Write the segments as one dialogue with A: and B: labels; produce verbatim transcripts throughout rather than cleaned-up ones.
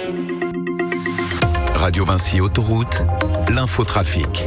A: Radio Vinci Autoroute, l'infotrafic.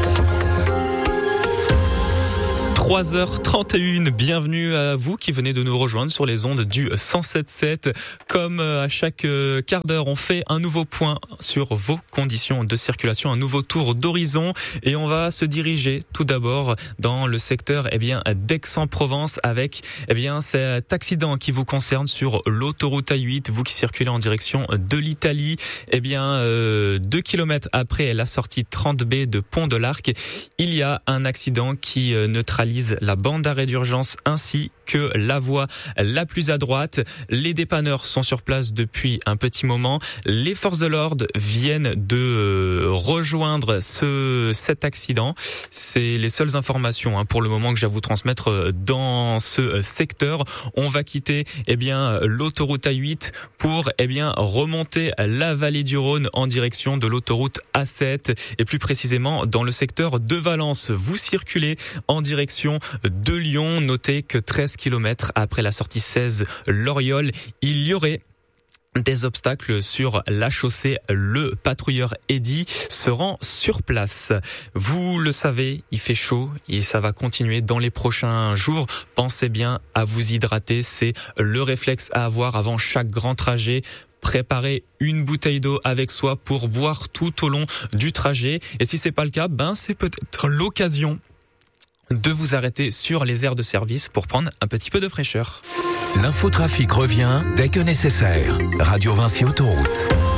B: trois heures trente et une, bienvenue à vous qui venez de nous rejoindre sur les ondes du cent sept virgule sept. Comme à chaque quart d'heure, on fait un nouveau point sur vos conditions de circulation, un nouveau tour d'horizon, et on va se diriger tout d'abord dans le secteur eh bien d'Aix-en-Provence avec eh bien cet accident qui vous concerne sur l'autoroute A huit, vous qui circulez en direction de l'Italie. Eh bien euh, deux kilomètres après la sortie trente B de Pont de l'Arc, il y a un accident qui euh, neutralise la bande d'arrêt d'urgence ainsi que la voie la plus à droite. Les dépanneurs sont sur place depuis un petit moment. Les forces de l'ordre viennent de euh, rejoindre ce cet accident. C'est les seules informations hein, pour le moment que j'ai à vous transmettre dans ce secteur. On va quitter eh bien l'autoroute A huit pour eh bien remonter la vallée du Rhône en direction de l'autoroute A sept et plus précisément dans le secteur de Valence. Vous circulez en direction de Lyon. Notez que treize kilomètres après la sortie seize Loriol, il y aurait des obstacles sur la chaussée. Le patrouilleur Eddy se rend sur place. Vous le savez, il fait chaud et ça va continuer dans les prochains jours. Pensez bien à vous hydrater, c'est le réflexe à avoir avant chaque grand trajet. Préparez une bouteille d'eau avec soi pour boire tout au long du trajet. Et si c'est pas le cas, ben c'est peut-être l'occasion de vous arrêter sur les aires de service pour prendre un petit peu de fraîcheur.
A: L'infotrafic revient dès que nécessaire. Radio Vinci Autoroute.